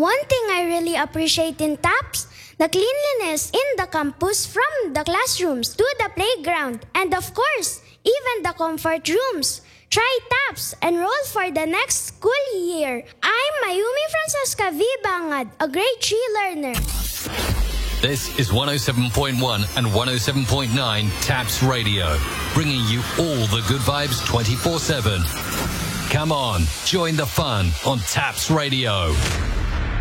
One thing I really appreciate in TAPS, the cleanliness in the campus from the classrooms to the playground, and of course, even the comfort rooms. Try TAPS, enroll for the next school year. I'm Mayumi Francesca V. Bangad, a grade 3 learner. This is 107.1 and 107.9 TAPS Radio, bringing you all the good vibes 24/7. Come on, join the fun on TAPS Radio.